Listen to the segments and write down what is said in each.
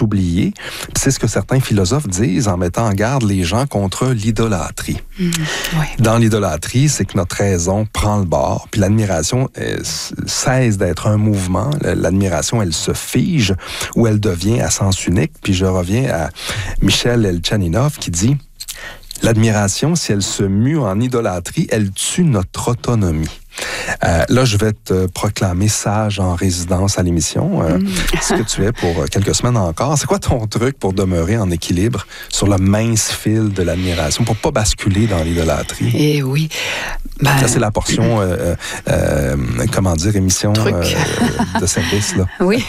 s'oublier. C'est ce que certains philosophes disent en mettant en garde les gens contre l'idolâtrie. Dans l'idolâtrie, c'est que notre raison prend le bord, puis l'admiration cesse d'être un mouvement. L'admiration, elle se fige ou elle devient à sens unique. Puis je reviens à Michel Elchaninov qui dit « L'admiration, si elle se mue en idolâtrie, elle tue notre autonomie. » Là, je vais te proclamer sage en résidence à l'émission, ce que tu es pour quelques semaines encore. C'est quoi ton truc pour demeurer en équilibre sur le mince fil de l'admiration, pour pas basculer dans l'idolâtrie? Eh oui. Ça, c'est la portion, émission de service, là. Oui.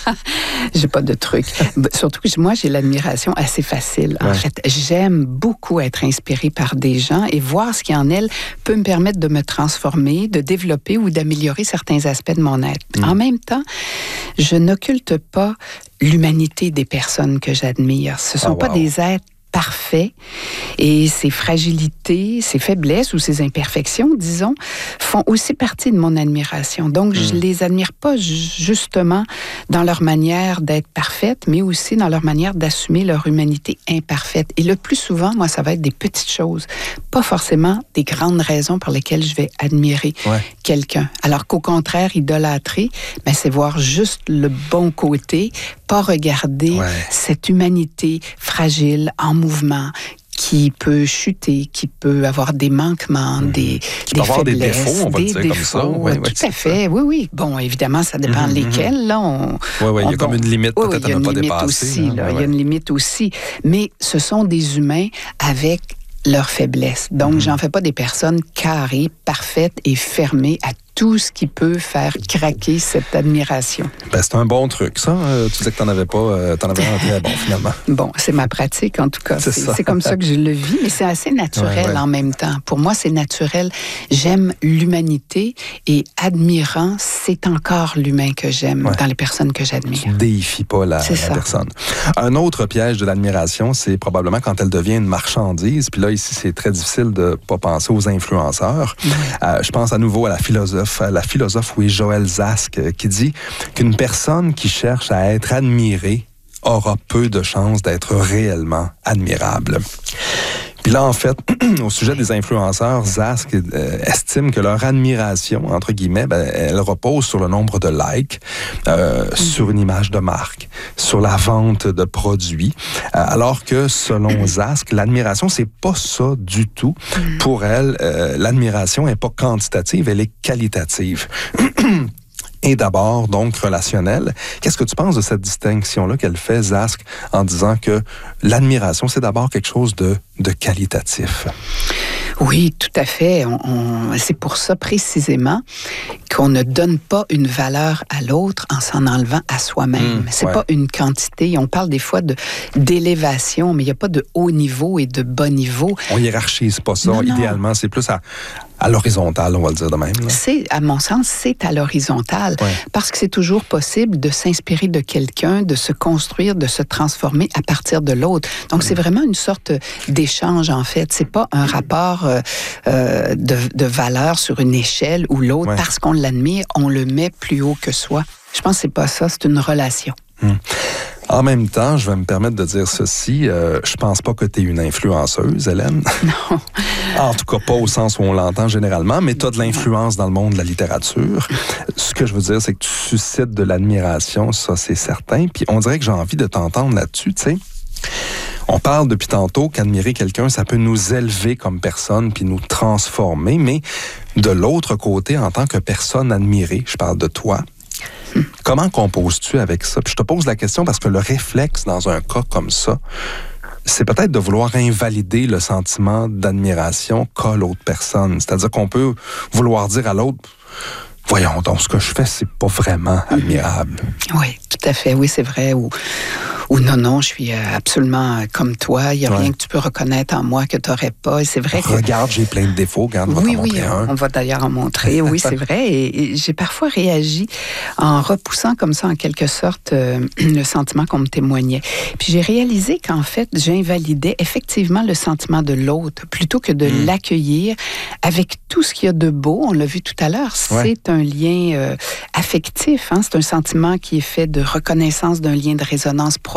J'ai pas de truc. Surtout que moi, j'ai l'admiration assez facile. En fait, j'aime beaucoup être inspirée par des gens et voir ce qui en elles peut me permettre de me transformer, de développer ou d'améliorer certains aspects de mon être. En même temps, je n'occulte pas l'humanité des personnes que j'admire. Ce ne sont pas des êtres parfaits et ses fragilités, ses faiblesses ou ses imperfections, disons, font aussi partie de mon admiration. Donc, je les admire pas justement dans leur manière d'être parfaite, mais aussi dans leur manière d'assumer leur humanité imparfaite. Et le plus souvent, moi, ça va être des petites choses, pas forcément des grandes raisons pour lesquelles je vais admirer quelqu'un. Alors qu'au contraire, idolâtrer, c'est voir juste le bon côté, pas regarder cette humanité fragile, en mouvement, qui peut chuter, qui peut avoir des manquements, des faiblesses, des défauts, on va dire comme ça. Tout à fait, oui. Bon, évidemment, ça dépend lesquels. Là, il y a comme une limite peut-être à ne pas dépasser. Il y a une limite aussi. Mais ce sont des humains avec leurs faiblesses. Donc, j'en fais pas des personnes carrées, parfaites et fermées à tout ce qui peut faire craquer cette admiration. C'est un bon truc, ça. Tu disais que t'en avais pas, t'en avais un très bon, finalement. Bon, c'est ma pratique, en tout cas. C'est comme ça que je le vis, mais c'est assez naturel en même temps. Pour moi, c'est naturel. J'aime l'humanité et admirant, c'est encore l'humain que j'aime dans les personnes que j'admire. Tu ne déifies pas la personne. Un autre piège de l'admiration, c'est probablement quand elle devient une marchandise. Puis là, ici, c'est très difficile de pas penser aux influenceurs. Je pense à nouveau à la philosophe Joël Zask qui dit qu'une personne qui cherche à être admirée aura peu de chances d'être réellement admirable. Puis là, en fait, au sujet des influenceurs, Zask estime que leur admiration, entre guillemets, elle repose sur le nombre de likes, sur une image de marque, sur la vente de produits, alors que, selon Zask, l'admiration, c'est pas ça du tout. Pour elle, l'admiration est pas quantitative, elle est qualitative. Et d'abord, donc, relationnel. Qu'est-ce que tu penses de cette distinction-là qu'elle fait, Zask, en disant que l'admiration, c'est d'abord quelque chose de qualitatif? Oui, tout à fait. C'est pour ça précisément qu'on ne donne pas une valeur à l'autre en s'en enlevant à soi-même. C'est pas une quantité. On parle des fois d'élévation, mais il n'y a pas de haut niveau et de bas niveau. On hiérarchise pas ça. Idéalement, c'est plus à l'horizontale, on va le dire de même. À mon sens, c'est à l'horizontale. Parce que c'est toujours possible de s'inspirer de quelqu'un, de se construire, de se transformer à partir de l'autre. Donc, c'est vraiment une sorte d'échange, en fait. C'est pas un rapport de valeur sur une échelle ou l'autre. Parce qu'on l'admire, on le met plus haut que soi. Je pense que c'est pas ça, c'est une relation. En même temps, je vais me permettre de dire ceci. Je pense pas que tu es une influenceuse, Hélène. Non. En tout cas, pas au sens où on l'entend généralement, mais tu as de l'influence dans le monde de la littérature. Ce que je veux dire, c'est que tu suscites de l'admiration, ça, c'est certain. Puis on dirait que j'ai envie de t'entendre là-dessus, tu sais. On parle depuis tantôt qu'admirer quelqu'un, ça peut nous élever comme personne puis nous transformer, mais de l'autre côté, en tant que personne admirée, je parle de toi, comment composes-tu avec ça? Puis je te pose la question parce que le réflexe dans un cas comme ça, c'est peut-être de vouloir invalider le sentiment d'admiration qu'a l'autre personne. C'est-à-dire qu'on peut vouloir dire à l'autre, voyons donc, ce que je fais, c'est pas vraiment admirable. Oui, tout à fait. Oui, c'est vrai. Ou non, je suis absolument comme toi. Il n'y a rien que tu peux reconnaître en moi que tu n'aurais pas. Et c'est vrai Regarde, j'ai plein de défauts. Regarde, on va t'en montrer un. On va d'ailleurs en montrer. Oui, c'est vrai. Et j'ai parfois réagi en repoussant comme ça, en quelque sorte, le sentiment qu'on me témoignait. Puis j'ai réalisé qu'en fait, j'invalidais effectivement le sentiment de l'autre plutôt que de l'accueillir avec tout ce qu'il y a de beau. On l'a vu tout à l'heure. C'est un lien affectif. C'est un sentiment qui est fait de reconnaissance d'un lien de résonance profond